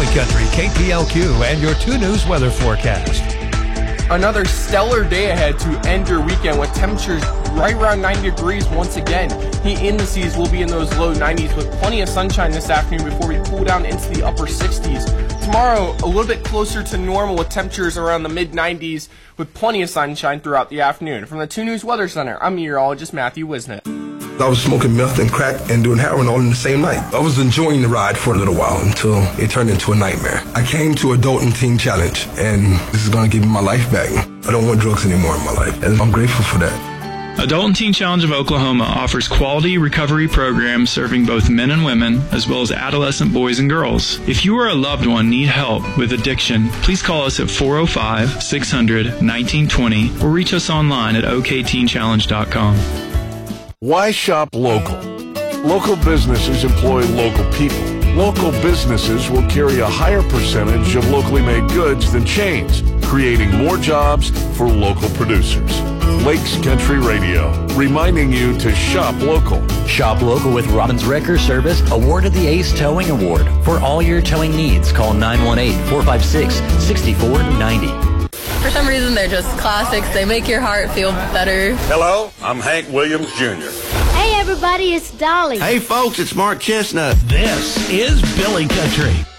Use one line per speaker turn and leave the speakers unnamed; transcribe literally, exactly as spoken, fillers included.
Billy Country, K P L Q, and your two News weather forecast.
Another stellar day ahead to end your weekend with temperatures right around ninety degrees once again. Heat indices will be in those low nineties with plenty of sunshine this afternoon before we cool down into the upper sixties. Tomorrow, a little bit closer to normal with temperatures around the mid nineties with plenty of sunshine throughout the afternoon. From the two News Weather Center, I'm meteorologist Matthew Wisnett.
I was smoking meth and crack and doing heroin all in the same night. I was enjoying the ride for a little while until it turned into a nightmare. I came to Adult and Teen Challenge, and this is going to give me my life back. I don't want drugs anymore in my life, and I'm grateful for that.
Adult and Teen Challenge of Oklahoma offers quality recovery programs serving both men and women, as well as adolescent boys and girls. If you or a loved one need help with addiction, please call us at four oh five, six hundred, nineteen twenty or reach us online at o k teen challenge dot com.
Why shop local? Local businesses employ local people. Local businesses will carry a higher percentage of locally made goods than chains, creating more jobs for local producers. Lakes Country Radio, reminding you to shop local.
Shop local with Robbins Wrecker Service, awarded the ACE Towing Award. For all your towing needs, call nine one eight, four five six, six four nine zero.
For some reason, they're just classics. They make your heart feel better.
Hello, I'm Hank Williams Junior
Hey, everybody, it's Dolly.
Hey, folks, it's Mark Chestnut.
This is Billy Country.